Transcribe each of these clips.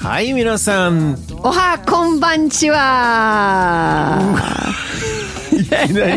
はい、皆さん。 おはこんばんちは。 何いい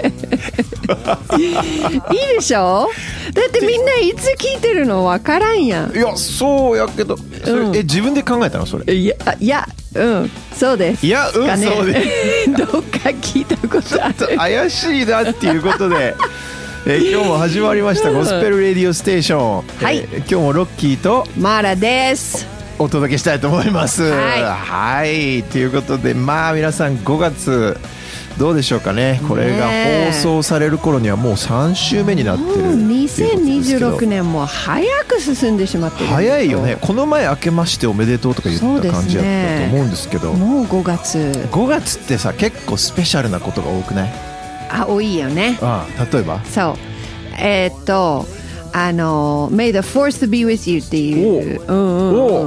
でしょ。だってみんないつ聞いてるのわからんやん。 いや、そうやけど、それ、自分で考えたのそれ。 いや、そうです。 いや、そうです。 どっか聞いたことある。 怪しいなっていうことで、今日も始まりましたゴスペルレディオステーション。 はい、 今日もロッキーとマーラです。 お届けしたいと思います。はい、ということで、まあ皆さん5月どうでしょうかね。これが放送される頃にはもう3週目になってるっていうことですけど、 2026年も早く進んでしまってる。 早いよね。この前明けましておめでとうとか言った感じだったと思うんですけど、 もう5月ってさ、結構スペシャルなことが多くない？ 多いよね。 例えばそうMay the Force be with you っていう、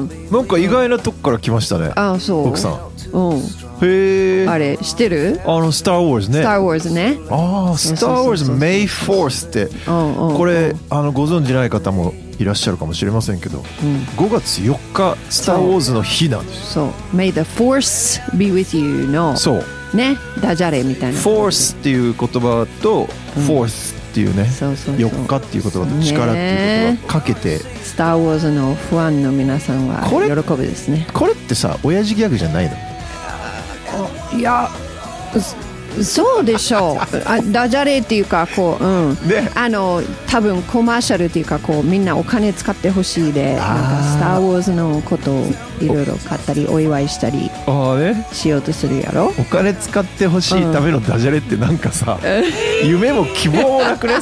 なんか意外なとこから来ましたね。 そう奥さん。 へえ。あれ知ってる？ スター・ウォーズね。 スター・ウォーズね。 スター・ウォーズ May 4th って、これご存知ない方もいらっしゃるかもしれませんけど、5月4日スター・ウォーズの日なんです。 そう。May the Force be with you のね、ダジャレみたいな。 Force っていう言葉と Fourthっていうね、4日っていう言葉と力っていう言葉かけて、 スター・ウォーズのファンの皆さんは喜ぶですね。 これってさ、親父ギャグじゃないの？ いや、そうでしょう。ダジャレっていうかこう、 ね、 多分コマーシャルっていうかこうみんなお金使ってほしいで、なんかスター・ウォーズのことをいろいろ買ったりお祝いしたりしようとするやろ。 お金使ってほしいためのダジャレってなんかさ、夢も希望もなくね。